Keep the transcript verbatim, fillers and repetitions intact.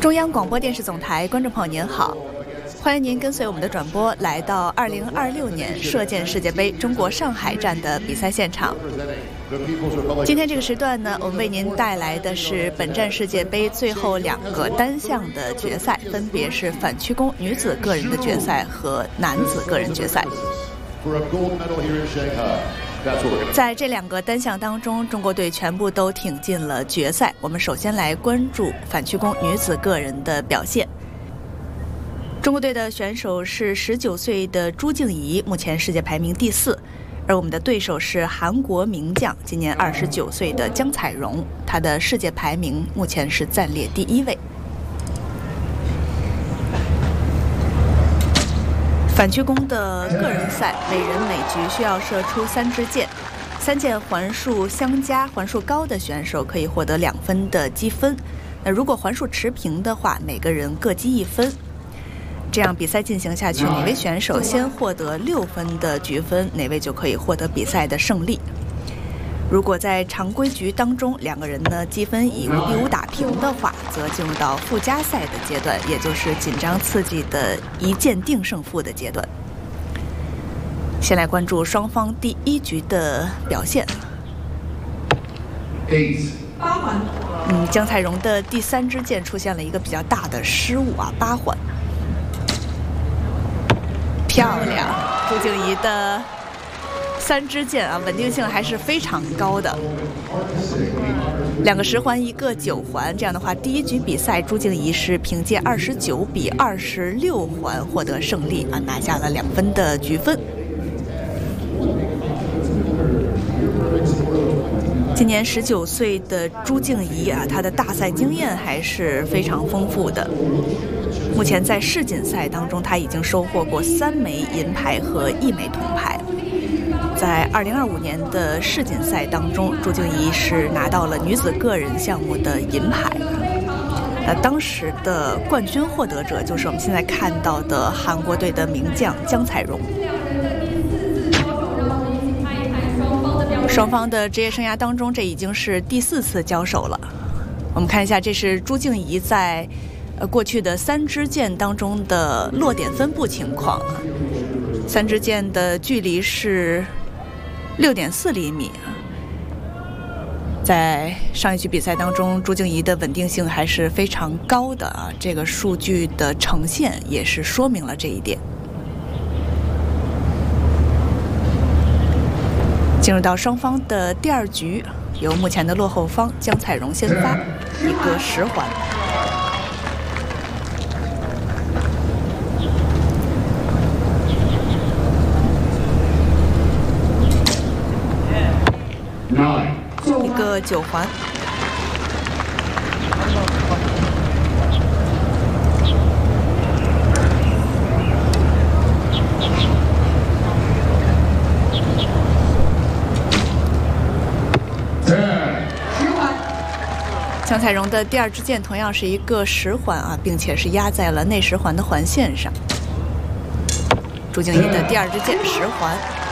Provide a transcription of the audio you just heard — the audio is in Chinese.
中央广播电视总台观众朋友您好，欢迎您跟随我们的转播来到二零二六年射箭世界杯中国上海站的比赛现场。今天这个时段呢，我们为您带来的是本站世界杯最后两个单项的决赛，分别是反曲弓女子个人的决赛和男子个人决赛。在这两个单项当中，中国队全部都挺进了决赛。我们首先来关注反曲弓女子个人的表现。中国队的选手是十九岁的朱静怡，目前世界排名第四，而我们的对手是韩国名将，今年二十九岁的姜彩荣，她的世界排名目前是暂列第一位。反曲弓的个人赛，每人每局需要射出三支箭，三箭环数相加，环数高的选手可以获得两分的积分。那如果环数持平的话，每个人各积一分。这样比赛进行下去，哪位选手先获得六分的局分，哪位就可以获得比赛的胜利。如果在常规局当中两个人呢积分以五比五打平的话，则进入到附加赛的阶段，也就是紧张刺激的一箭定胜负的阶段。先来关注双方第一局的表现。 八环， 嗯，姜彩荣的第三支箭出现了一个比较大的失误啊，八环。漂亮，朱静怡的三支箭啊，稳定性还是非常高的。两个十环，一个九环，这样的话，第一局比赛朱静怡是凭借二十九比二十六环获得胜利啊，拿下了两分的局分。今年十九岁的朱静怡啊，她的大赛经验还是非常丰富的。目前在世锦赛当中，她已经收获过三枚银牌和一枚铜牌。在二零二五年的世锦赛当中，朱静怡是拿到了女子个人项目的银牌。呃，当时的冠军获得者就是我们现在看到的韩国队的名将姜彩荣。双方的职业生涯当中，这已经是第四次交手了。我们看一下，这是朱静怡在呃过去的三支箭当中的落点分布情况。三支箭的距离是六点四厘米。在上一局比赛当中，朱静怡的稳定性还是非常高的啊，这个数据的呈现也是说明了这一点。进入到双方的第二局，由目前的落后方姜彩荣先发，一个十环。一个九环。姜彩荣的第二支箭同样是一个十环啊，并且是压在了内十环的环线上。朱静怡的第二支箭十环。